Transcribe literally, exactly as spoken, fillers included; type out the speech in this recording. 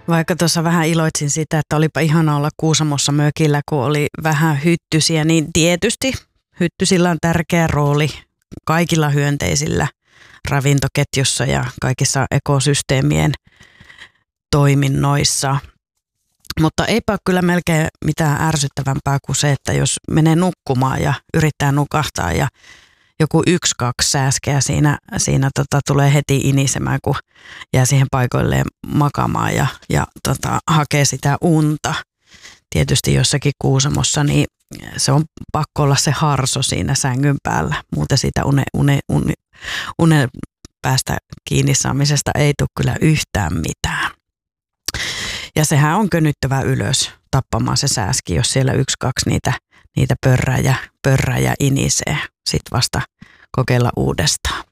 Vaikka tuossa vähän iloitsin sitä, että olipa ihana olla Kuusamossa mökillä, kun oli vähän hyttysiä, niin tietysti hyttysillä on tärkeä rooli kaikilla hyönteisillä ravintoketjussa ja kaikissa ekosysteemien toiminnoissa. Mutta eipä ole kyllä melkein mitään ärsyttävämpää kuin se, että jos menee nukkumaan ja yrittää nukahtaa ja joku yksi, kaksi sääskeä siinä, siinä tota, tulee heti inisemään, kun jää siihen paikoilleen makaamaan ja, ja tota, hakee sitä unta. Tietysti jossakin Kuusamossa, niin se on pakko olla se harso siinä sängyn päällä. Muuten siitä une, une, une, unen päästä kiinni saamisesta ei tule kyllä yhtään mitään. Ja sehän on könyttävä ylös tappamaan se sääski, jos siellä yksi, kaksi niitä, niitä pörrää ja, pörrää ja inisee. Sitten vasta kokeilla uudestaan.